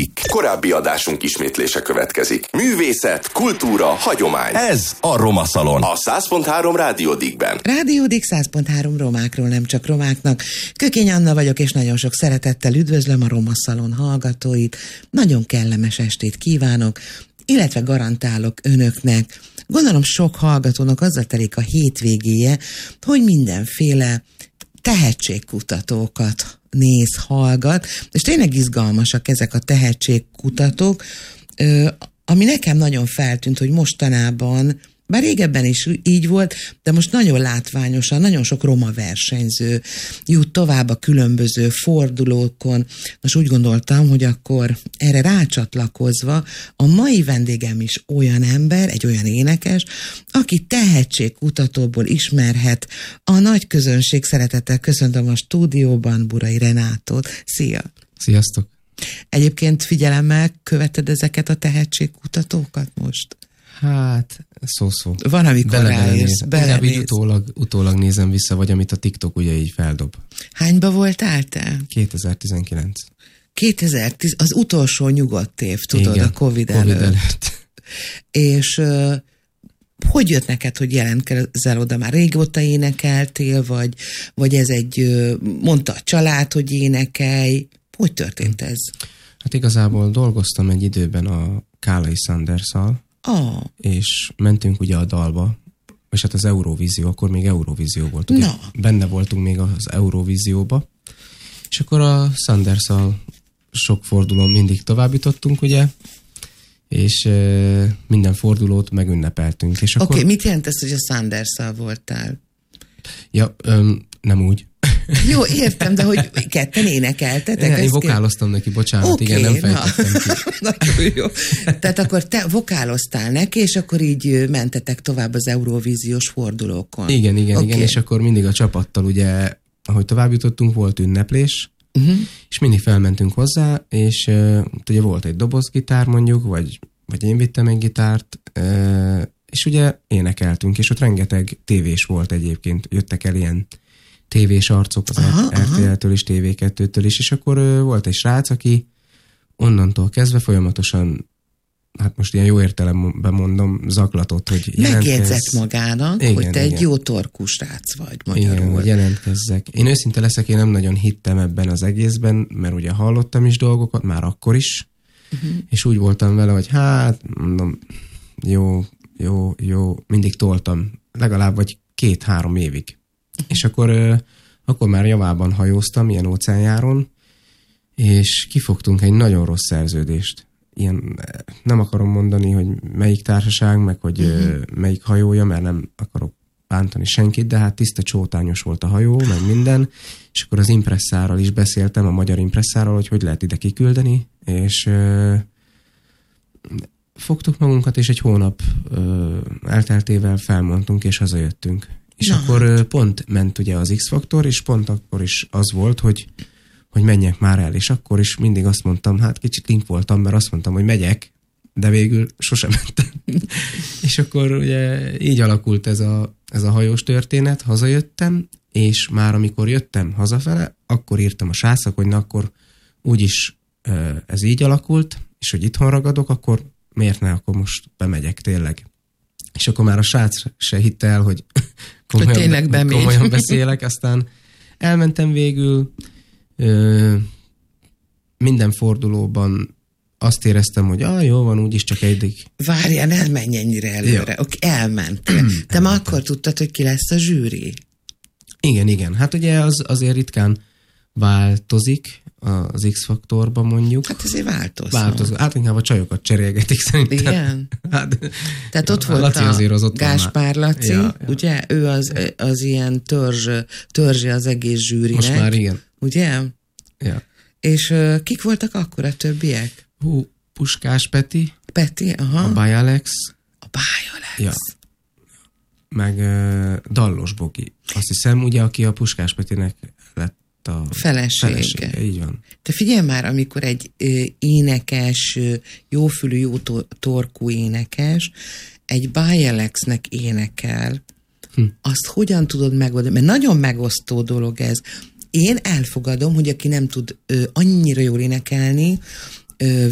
Rádiódik. Korábbi adásunk ismétlése következik. Művészet, kultúra, hagyomány. Ez a Roma Szalon. A 100.3 Rádiódikben. Rádiódik 100.3 romákról, nem csak romáknak. Kökény Anna vagyok, és nagyon sok szeretettel üdvözlöm a Roma Szalon hallgatóit. Nagyon kellemes estét kívánok, illetve garantálok önöknek. Gondolom sok hallgatónak azzal telik a hétvégéje, hogy mindenféle tehetségkutatókat néz, hallgat, és tényleg izgalmasak ezek a tehetségkutatók, ami nekem nagyon feltűnt, hogy mostanában, bár régebben is így volt, de most nagyon látványosan, nagyon sok roma versenyző jut tovább a különböző fordulókon. Most úgy gondoltam, hogy akkor erre rácsatlakozva a mai vendégem is olyan ember, egy olyan énekes, aki tehetségkutatóból ismerhet a nagy közönség. Szeretettel köszöntöm a stúdióban Burai Renátót. Szia! Sziasztok! Egyébként figyelemmel követed ezeket a tehetségkutatókat most? Hát, szó-szó. Van, amikor ráérsz, belenéz. Utólag nézem vissza, vagy amit a TikTok ugye így feldob. Hányba voltál te? 2019. 2010, az utolsó nyugodt év, tudod, igen, a Covid előtt. És hogy jött neked, hogy jelentkezel oda? Már régóta énekeltél, vagy ez mondta a család, hogy énekelj? Hogy történt ez? Hát igazából dolgoztam egy időben a Kálai Sandersszal, és mentünk ugye a dalba, és hát az Eurovízió, akkor még Eurovízió volt. Ugye benne voltunk még az Eurovízióba, és akkor a Sandersszal sok fordulón mindig továbbítottunk, ugye, és minden fordulót megünnepeltünk. Oké, mit jelent ez, hogy a Sandersszal voltál? Ja, nem úgy. Jó, értem, de hogy ketten énekeltetek? Én vokáloztam neki, bocsánat, igen, nem fejtettem ki. Nagyon jó. Tehát akkor te vokáloztál neki, és akkor így mentetek tovább az Eurovíziós fordulókon. Igen, és akkor mindig a csapattal, ugye, ahogy tovább jutottunk, volt ünneplés, és mindig felmentünk hozzá, és ugye volt egy dobozgitár mondjuk, vagy én vittem egy gitárt, és ugye énekeltünk, és ott rengeteg tévés volt egyébként, jöttek el ilyen tévés arcok az RTL-től és TV2-től is, és akkor volt egy srác, aki onnantól kezdve folyamatosan, hát most ilyen jó értelemben mondom, zaklatott, hogy megjegyzett magának, igen, hogy te egy jó torkú srác vagy magyarul. Igen, hogy jelentkezzek. Én őszinte leszek, én nem nagyon hittem ebben az egészben, mert ugye hallottam is dolgokat, már akkor is, és úgy voltam vele, hogy hát, mondom, jó, mindig toltam, legalább vagy 2-3 évig. És akkor már javában hajóztam, ilyen óceánjáron, és kifogtunk egy nagyon rossz szerződést. Ilyen, nem akarom mondani, hogy melyik társaság, meg hogy melyik hajója, mert nem akarok bántani senkit, de hát tiszta csótányos volt a hajó, meg minden, és akkor az impresszárral is beszéltem, a magyar impresszárral, hogy lehet ide kiküldeni, és fogtuk magunkat, és egy hónap elteltével felmondtunk, és hazajöttünk. És akkor pont ment ugye az X-faktor, és pont akkor is az volt, hogy menjek már el, és akkor is mindig azt mondtam, hát kicsit link voltam, mert azt mondtam, hogy megyek, de végül sosem mentem. És akkor ugye így alakult ez a hajós történet, hazajöttem, és már amikor jöttem hazafele, akkor írtam a srácnak, hogy na akkor úgyis ez így alakult, és hogy itthon ragadok, akkor miért ne, akkor most bemegyek tényleg. És akkor már a srác se hitte el, hogy komolyan beszélek, aztán elmentem végül, minden fordulóban azt éreztem, hogy jó van, úgyis csak egyik. Várjál, ne menj ennyire előre. Oké, elmentél. Te már akkor tudtad, hogy ki lesz a zsűri? Igen. Hát ugye az azért ritkán változik az X-faktorban mondjuk. Hát ezért változik. Hát inkább a csajokat cserélgetik szerintem. Igen. Hát, tehát ott volt a Gáspár Laci, ugye? Ő az ilyen törzse az egész zsűrinek. Most már igen. Ugye? Ja. És kik voltak akkor a többiek? Puskás Peti. Aha. A Bajalex. Ja. Meg Dallos Bogi. Azt hiszem, ugye, aki a Puskás Petinek lett a felesége. Így van. Te figyelj már, amikor egy énekes, jófülű, jó torkú énekes egy Bajalexnek énekel, azt hogyan tudod megoldani? Mert nagyon megosztó dolog ez. Én elfogadom, hogy aki nem tud annyira jól énekelni,